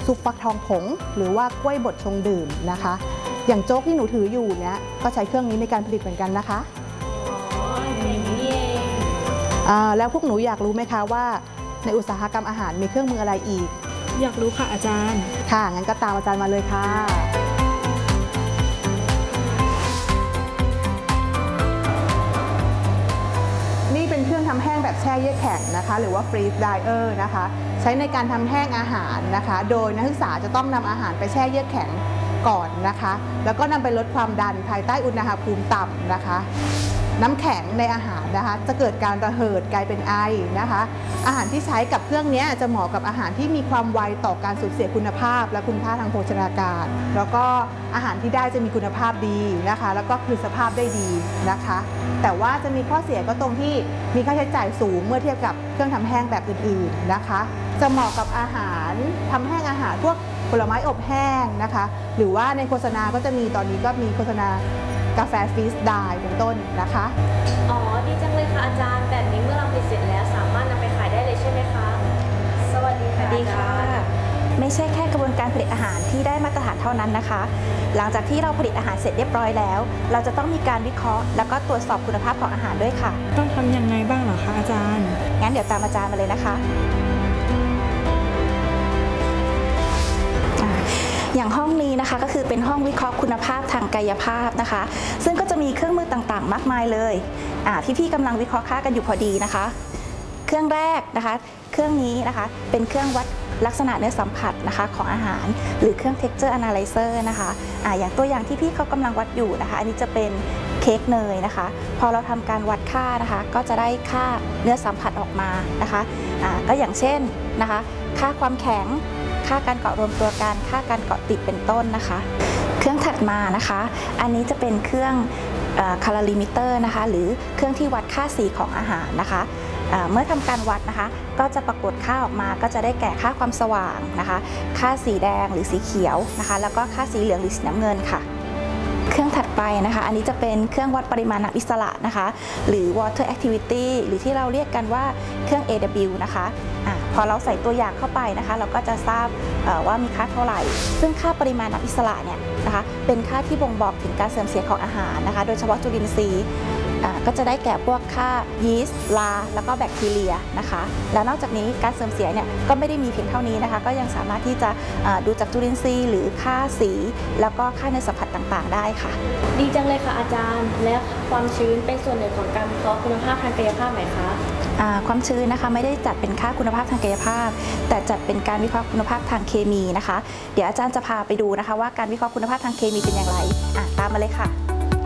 ซุปฟักทองผงหรือว่ากล้วยบดชงดื่มนะคะอย่างโจ๊กที่หนูถืออยู่เนี่ยก็ใช้เครื่องนี้ในการผลิตเหมือนกันนะคะอย่างนี้เองแล้วพวกหนูอยากรู้ไหมคะว่าในอุตสาหกรรมอาหารมีเครื่องมืออะไรอีกอยากรู้ค่ะอาจารย์ค่ะงั้นก็ตามอาจารย์มาเลยค่ะนี่เป็นเครื่องทำแห้งแบบแช่เยือกแข็งนะคะหรือว่า freeze dryer นะคะใช้ในการทำแห้งอาหารนะคะโดยนักศึกษาจะต้องนำอาหารไปแช่เยือกแข็งก่อนนะคะแล้วก็นำไปลดความดันภายใต้อุณหภูมิต่ำนะคะน้ำแข็งในอาหารนะคะจะเกิดการระเหิดกลายเป็นไอนะคะอาหารที่ใช้กับเครื่องนี้จะเหมาะกับอาหารที่มีความไวต่อการสูญเสียคุณภาพและคุณค่าทางโภชนาการแล้วก็อาหารที่ได้จะมีคุณภาพดีนะคะแล้วก็คืนสภาพได้ดีนะคะแต่ว่าจะมีข้อเสียก็ตรงที่มีค่าใช้จ่ายสูงเมื่อเทียบกับเครื่องทำแห้งแบบอื่นๆนะคะจะเหมาะกับอาหารทำแห้งอาหารพวกผลไม้อบแห้งนะคะหรือว่าในโฆษณาก็จะมีตอนนี้ก็มีโฆษณากาแฟฟรีสไดร์เป็นต้นนะคะอ๋อดีจังเลยค่ะอาจารย์แบบนี้เมื่อเราผลิตเสร็จแล้วสามารถนำไปขายได้เลยใช่ไหมคะสวัสดีค่ะดีค่ะไม่ใช่แค่กระบวนการผลิตอาหารที่ได้มาตรฐานเท่านั้นนะคะหลังจากที่เราผลิตอาหารเสร็จเรียบร้อยแล้วเราจะต้องมีการวิเคราะห์แล้วก็ตรวจสอบคุณภาพของอาหารด้วยค่ะต้องทำยังไงบ้างเหรอคะอาจารย์งั้นเดี๋ยวตามอาจารย์มาเลยนะคะอย่างห้องนี้นะคะก็คือเป็นห้องวิเคราะห์คุณภาพทางกายภาพนะคะซึ่งก็จะมีเครื่องมือต่างๆมากมายเลยพี่ๆกำลังวิเคราะห์ค่ากันอยู่พอดีนะคะเครื่องแรกนะคะเครื่องนี้นะคะเป็นเครื่องวัดลักษณะเนื้อสัมผัสนะคะของอาหารหรือเครื่อง texture analyzer นะคะอย่างตัวอย่างที่พี่เขากำลังวัดอยู่นะคะอันนี้จะเป็นเค้กเนยนะคะพอเราทำการวัดค่านะคะก็จะได้ค่าเนื้อสัมผัสออกมานะคะก็อย่างเช่นนะคะค่าความแข็งค่าการเกาะรวมตัวกันค่าการเกาะติดเป็นต้นนะคะเครื่องถัดมานะคะอันนี้จะเป็นเครื่องคาลอรีมิเตอร์นะคะหรือเครื่องที่วัดค่าสีของอาหารนะคะเมื่อทำการวัดนะคะก็จะปรากฏค่าออกมาก็จะได้แก่ค่าความสว่างนะคะค่าสีแดงหรือสีเขียวนะคะแล้วก็ค่าสีเหลืองหรือสีน้ำเงินค่ะเครื่องถัดไปนะคะอันนี้จะเป็นเครื่องวัดปริมาณน้ำอิสระนะคะหรือ water activity หรือที่เราเรียกกันว่าเครื่อง AW นะคะพอเราใส่ตัวอย่างเข้าไปนะคะเราก็จะทราบว่ามีค่าเท่าไหร่ซึ่งค่าปริมาณน้ำอิสระเนี่ยนะคะเป็นค่าที่บ่งบอกถึงการเสื่อมเสียของอาหารนะคะโดยเฉพาะจุลินทรีย์ก็จะได้แก่พวกค่ายีสต์ลาแล้วก็แบคทีเรียนะคะแล้วนอกจากนี้การเสื่อมเสียเนี่ยก็ไม่ได้มีเพียงเท่านี้นะคะก็ยังสามารถที่จะดูจากจุลินทรีย์หรือค่าสีแล้วก็ค่าเนื้อสัมผัสต่างๆได้ค่ะดีจังเลยค่ะอาจารย์และความชื้นเป็นส่วนหนึ่งของการวิเคราะห์คุณภาพทางกายภาพไหมคะความชื้นนะคะไม่ได้จัดเป็นค่าคุณภาพทางกายภาพแต่จัดเป็นการวิเคราะห์คุณภาพทางเคมีนะคะเดี๋ยวอาจารย์จะพาไปดูนะคะว่าการวิเคราะห์คุณภาพทางเคมีเป็นอย่างไรตามมาเลยค่ะ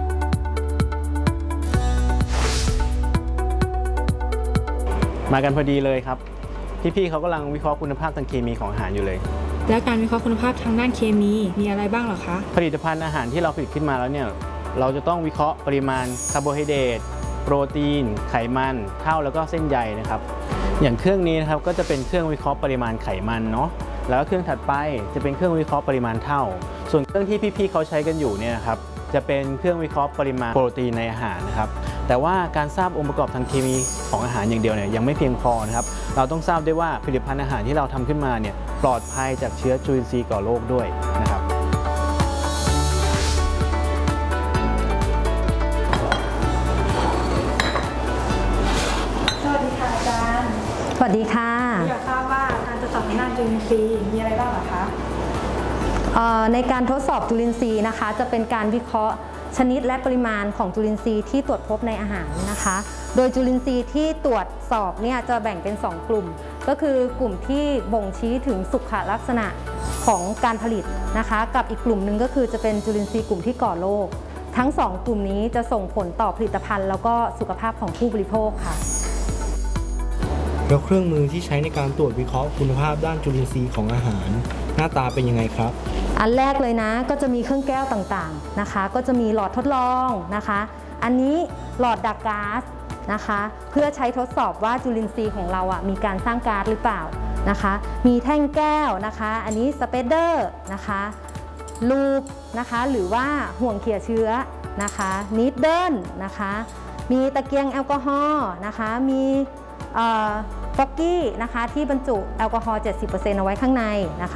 มากันพอดีเลยครับพี่ๆเขากำลังวิเคราะห์คุณภาพทางเคมีของอาหารอยู่เลยแล้วการวิเคราะห์คุณภาพทางด้านเคมีมีอะไรบ้างหรอคะผลิตภัณฑ์อาหารที่เราผลิตขึ้นมาแล้วเนี่ยเราจะต้องวิเคราะห์ปริมาณคาร์โบไฮเดรตโปรตีนไขมันเท่าแล้วก็เส้นใยนะครับอย่างเครื่องนี้นะครับก็จะเป็นเครื่องวิเคราะห์ปริมาณไขมันเนาะแล้วเครื่องถัดไปจะเป็นเครื่องวิเคราะห์ปริมาณเท่าส่วนเครื่องที่พี่ๆเขาใช้กันอยู่เนี่ยนะครับจะเป็นเครื่องวิเคราะห์ปริมาณโปรตีนในอาหารนะครับแต่ว่าการทราบองค์ประกอบทางเคมีของอาหารอย่างเดียวเนี่ยยังไม่เพียงพอนะครับเราต้องทราบด้วยว่าผลิตภัณฑ์อาหารที่เราทำขึ้นมาเนี่ยปลอดภัยจากเชื้อจุลินทรีย์ก่อโรคด้วยนะครับสวัสดีค่ะอาจารย์สวัสดีค่ะอยากทราบว่าการทดสอบในด้านจุลินทรีย์มีอะไรบ้างหรอคะในการทดสอบจุลินทรีย์นะคะจะเป็นการวิเคราะห์ชนิดและปริมาณของจุลินทรีย์ที่ตรวจพบในอาหารนะคะโดยจุลินทรีย์ที่ตรวจสอบเนี่ยจะแบ่งเป็น2กลุ่มก็คือกลุ่มที่บ่งชี้ถึงสุขลักษณะของการผลิตนะคะกับอีกกลุ่มหนึ่งก็คือจะเป็นจุลินทรีย์กลุ่มที่ก่อโรคทั้ง2กลุ่มนี้จะส่งผลต่อผลิตภัณฑ์แล้วก็สุขภาพของผู้บริโภคค่ะแล้วเครื่องมือที่ใช้ในการตรวจวิเคราะห์คุณภาพด้านจุลินทรีย์ของอาหารหน้าตาเป็นยังไงครับอันแรกเลยนะก็จะมีเครื่องแก้วต่างๆนะคะก็จะมีหลอดทดลองนะคะอันนี้หลอดดักก๊าซนะคะเพื่อใช้ทดสอบว่าจุลินทรีย์ของเรามีการสร้างก๊าซหรือเปล่านะคะมีแท่งแก้วนะคะอันนี้สเปเดอร์นะคะลูปนะคะหรือว่าห่วงเขี่ยเชื้อนะคะนีดเดิลนะคะมีตะเกียงแอลกอฮอล์นะคะมีฟอกกี้นะคะที่บรรจุแอลกอฮอล์ 70% เอาไว้ข้างในนะคะ